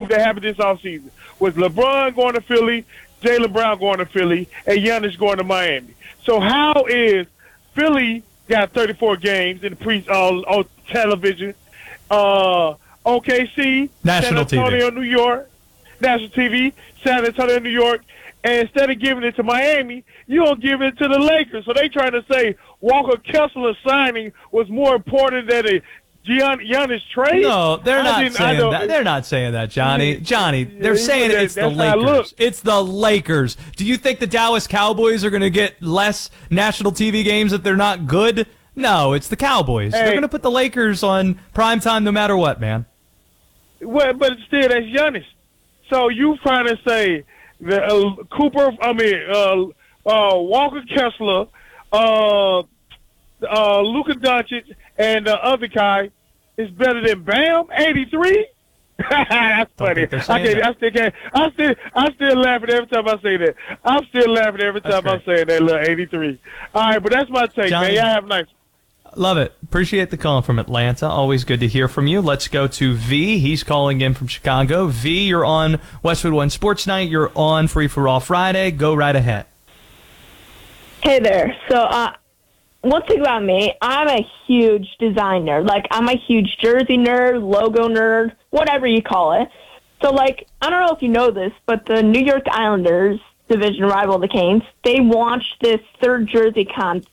move that happened this offseason was LeBron going to Philly, Jaylen Brown going to Philly, and Giannis going to Miami. So how is Philly got 34 games in the on television? OKC, National San Antonio, TV. New York, national TV, San Antonio, New York. And instead of giving it to Miami, you don't give it to the Lakers. So they trying to say Walker Kessler signing was more important than a Giannis trade? No, they're not saying that. They're not saying that, Johnny. Johnny, they're saying it's the Lakers. It's the Lakers. Do you think the Dallas Cowboys are going to get less national TV games if they're not good? No, it's the Cowboys. They're going to put the Lakers on primetime no matter what, man. Well, but still, that's Giannis. So you trying to say that Walker Kessler, Luka Doncic, and the other guy is better than Bam? 83? That's funny. I still laughing every time I say that. I'm still laughing every time I'm saying that little 83. All right, but that's my take, Johnny, man. Y'all have a nice. Love it. Appreciate the call from Atlanta. Always good to hear from you. Let's go to V. He's calling in from Chicago. V, you're on Westwood One Sports Night. You're on Free for All Friday. Go right ahead. Hey there. So, one thing about me, I'm a huge design nerd. Like, I'm a huge jersey nerd, logo nerd, whatever you call it. So, like, I don't know if you know this, but the New York Islanders, division rival of the Canes, they launched this third jersey contest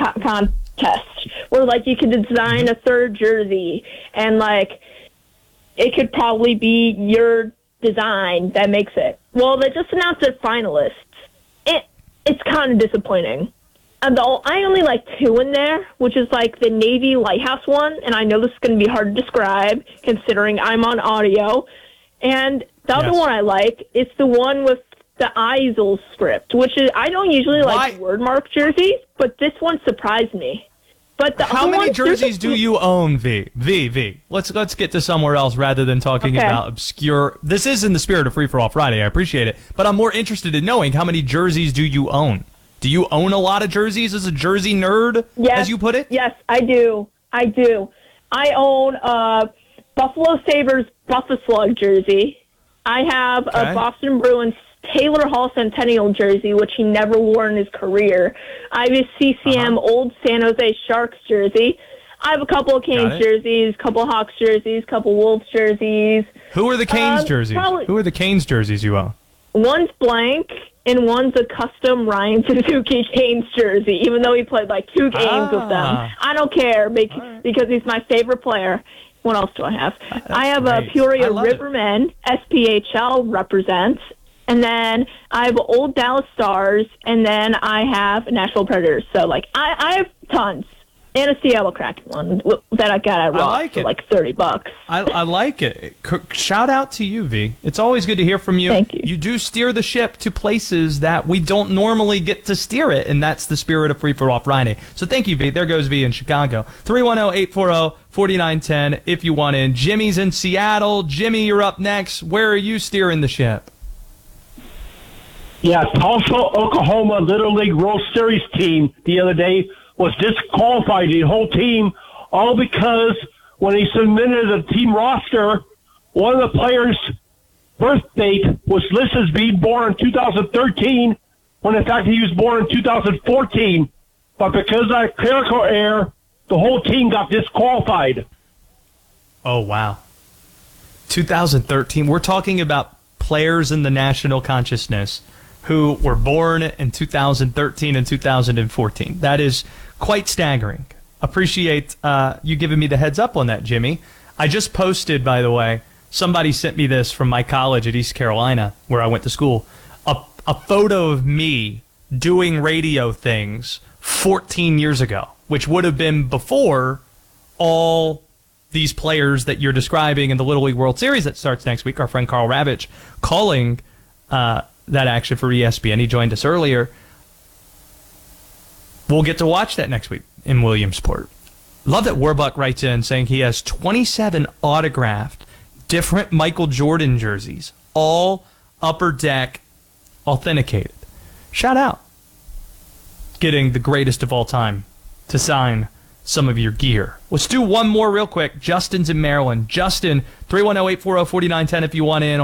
where, like, you could design a third jersey and, like, it could probably be your design that makes it. Well, they just announced their finalists. It's kind of disappointing. I only like two in there, which is like the Navy Lighthouse one, and I know this is going to be hard to describe considering I'm on audio. And the other one I like is the one with the Eisel script, which is I don't usually like word mark jerseys, but this one surprised me. But how many jerseys do you own, V? Let's get to somewhere else rather than talking about obscure. This is in the spirit of Free for All Friday. I appreciate it, but I'm more interested in knowing how many jerseys do you own? Do you own a lot of jerseys as a jersey nerd, as you put it? Yes, I do. I own a Buffalo Sabres Buffalo Slug jersey. I have a Boston Bruins Taylor Hall Centennial jersey, which he never wore in his career. I have a CCM Old San Jose Sharks jersey. I have a couple of Canes jerseys, a couple of Hawks jerseys, a couple of Wolves jerseys. Who are the Canes jerseys? Who are the Canes jerseys you own? One's blank, and one's a custom Ryan Suzuki Canes jersey, even though he played like 2 games with them. I don't care because he's my favorite player. What else do I have? I have a Peoria Rivermen, SPHL represents, and then I have Old Dallas Stars, and then I have Nashville Predators. So, like, I have tons. And a Seattle Kraken one that I got at Ross for like $30. I like it. Shout out to you, V. It's always good to hear from you. Thank you. You do steer the ship to places that we don't normally get to steer it, and that's the spirit of Free for All Friday. So thank you, V. There goes V in Chicago. 310-840-4910 if you want in. Jimmy's in Seattle. Jimmy, you're up next. Where are you steering the ship? Yeah, Tulsa, Oklahoma Little League World Series team the other day was disqualified, the whole team, all because when he submitted a team roster, one of the players' birth date was listed as being born in 2013, when in fact he was born in 2014. But because of that clerical error, the whole team got disqualified. Oh, wow. 2013. We're talking about players in the national consciousness who were born in 2013 and 2014. That is quite staggering. Appreciate you giving me the heads up on that, Jimmy. I just posted, by the way, somebody sent me this from my college at East Carolina, where I went to school, a photo of me doing radio things 14 years ago, which would have been before all these players that you're describing in the Little League World Series that starts next week. Our friend Carl Ravitch calling that action for ESPN. He joined us earlier. We'll get to watch that next week in Williamsport. Love that Warbuck writes in saying he has 27 autographed different Michael Jordan jerseys, all Upper Deck authenticated. Shout out. Getting the greatest of all time to sign some of your gear. Let's do one more real quick. Justin's in Maryland. Justin, 310-840-4910 if you want in